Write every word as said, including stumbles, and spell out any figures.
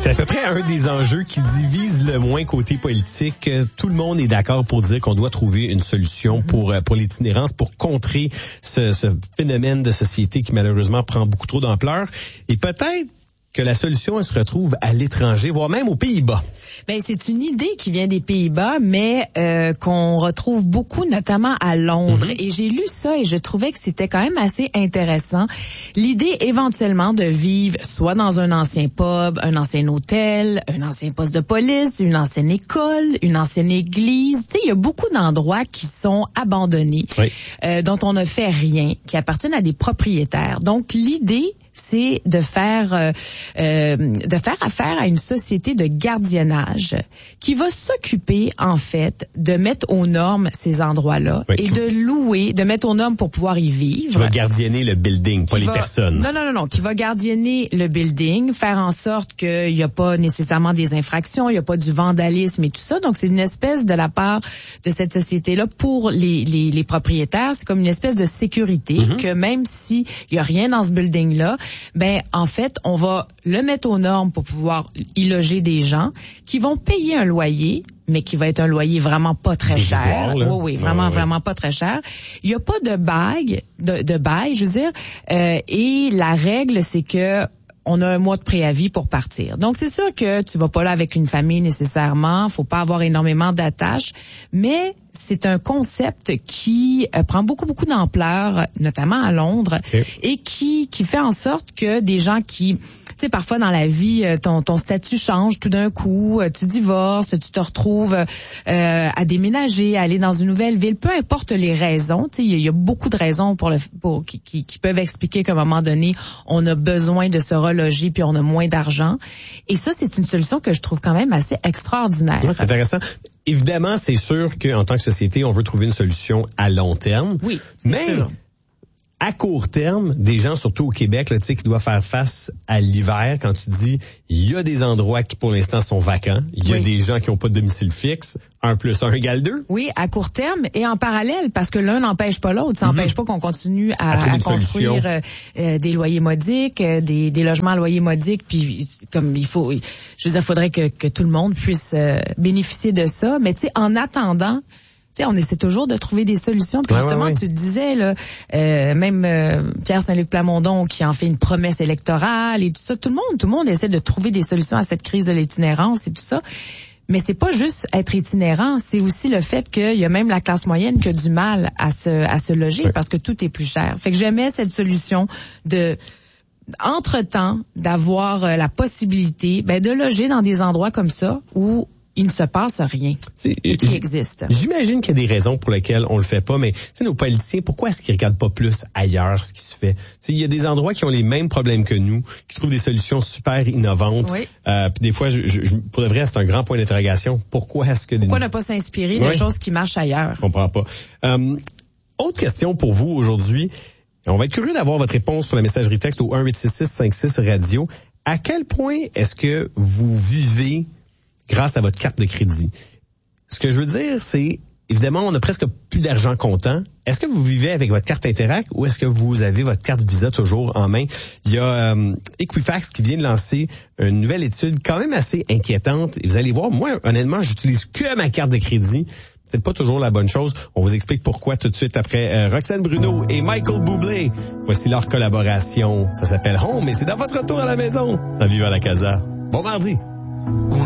C'est à peu près un des enjeux qui divise le moins côté politique. Tout le monde est d'accord pour dire qu'on doit trouver une solution pour pour l'itinérance, pour contrer ce, ce phénomène de société qui malheureusement prend beaucoup trop d'ampleur. Et peut-être que la solution elle se retrouve à l'étranger, voire même aux Pays-Bas. Ben c'est une idée qui vient des Pays-Bas, mais euh, qu'on retrouve beaucoup, notamment à Londres. Mm-hmm. Et j'ai lu ça et je trouvais que c'était quand même assez intéressant. L'idée éventuellement de vivre soit dans un ancien pub, un ancien hôtel, un ancien poste de police, une ancienne école, une ancienne église. Tu sais, il y a beaucoup d'endroits qui sont abandonnés, oui. euh, dont on ne fait rien, qui appartiennent à des propriétaires. Donc l'idée, c'est de faire euh, euh, de faire affaire à une société de gardiennage qui va s'occuper en fait de mettre aux normes ces endroits-là oui. et de louer, de mettre aux normes pour pouvoir y vivre. Qui va gardienner le building, pas qui les va, personnes. Non non non non, qui va gardienner le building, faire en sorte qu'il n'y a pas nécessairement des infractions, il n'y a pas du vandalisme et tout ça. Donc c'est une espèce de la part de cette société-là pour les les, les propriétaires, c'est comme une espèce de sécurité mm-hmm. que même si il y a rien dans ce building-là, ben en fait, on va le mettre aux normes pour pouvoir y loger des gens qui vont payer un loyer, mais qui va être un loyer vraiment pas très des cher. Oui, oui, vraiment, ouais, ouais. vraiment pas très cher. Il y a pas de bague, de, de bail, je veux dire. Euh, et la règle, c'est que on a un mois de préavis pour partir. Donc, c'est sûr que tu vas pas là avec une famille nécessairement. Faut pas avoir énormément d'attaches. Mais c'est un concept qui euh, prend beaucoup, beaucoup d'ampleur, notamment à Londres, okay. et qui, qui fait en sorte que des gens qui... Tu sais, parfois dans la vie, ton, ton statut change tout d'un coup, tu divorces, tu te retrouves euh, à déménager, à aller dans une nouvelle ville, peu importe les raisons. Tu sais, il y a beaucoup de raisons pour le pour qui, qui, qui peuvent expliquer qu'à un moment donné, on a besoin de se reloger puis on a moins d'argent. Et ça, c'est une solution que je trouve quand même assez extraordinaire. Ouais, c'est intéressant. Évidemment, c'est sûr qu'en tant que société, on veut trouver une solution à long terme. Oui, c'est mais sûr. À court terme, des gens, surtout au Québec, là, tu sais, qui doivent faire face à l'hiver, quand tu dis, il y a des endroits qui, pour l'instant, sont vacants. Il y a oui. des gens qui n'ont pas de domicile fixe. Un plus un égale deux. Oui, à court terme et en parallèle, parce que l'un n'empêche pas l'autre. Ça n'empêche mm-hmm. pas qu'on continue à, à, à construire euh, euh, des loyers modiques, euh, des, des logements à loyer modique. Puis, comme il faut, je veux dire, il faudrait que, que tout le monde puisse euh, bénéficier de ça. Mais tu sais, en attendant, on essaie toujours de trouver des solutions. Puis ouais, justement, ouais, ouais. tu te disais, là, euh, même euh, Pierre Saint-Luc Plamondon qui en fait une promesse électorale et tout ça, tout le monde, tout le monde essaie de trouver des solutions à cette crise de l'itinérance et tout ça. Mais c'est pas juste être itinérant, c'est aussi le fait qu'il y a même la classe moyenne qui a du mal à se à se loger oui. parce que tout est plus cher. Fait que j'aimais cette solution de entre-temps d'avoir euh, la possibilité ben, de loger dans des endroits comme ça où il ne se passe rien et qui existe. J'imagine qu'il y a des raisons pour lesquelles on le fait pas, mais tu sais, nos politiciens, pourquoi est-ce qu'ils regardent pas plus ailleurs ce qui se fait? Tu sais, il y a des endroits qui ont les mêmes problèmes que nous, qui trouvent des solutions super innovantes. Oui. Euh, puis des fois, je, je, pour de vrai, c'est un grand point d'interrogation. Pourquoi est-ce que... Pourquoi des... ne pas s'inspirer oui. de choses qui marchent ailleurs? Je comprends pas. Euh, autre question pour vous aujourd'hui. On va être curieux d'avoir votre réponse sur la messagerie texte au un huit six six cinq six radio. À quel point est-ce que vous vivez grâce à votre carte de crédit? Ce que je veux dire, c'est, évidemment, on a presque plus d'argent comptant. Est-ce que vous vivez avec votre carte Interac ou est-ce que vous avez votre carte Visa toujours en main? Il y a euh, Equifax qui vient de lancer une nouvelle étude quand même assez inquiétante. Et vous allez voir, moi, honnêtement, j'utilise que ma carte de crédit. C'est pas toujours la bonne chose. On vous explique pourquoi tout de suite après euh, Roxane Bruno et Michael Bublé. Voici leur collaboration. Ça s'appelle Home et c'est dans votre retour à la maison. À Viva la Casa. Bon mardi.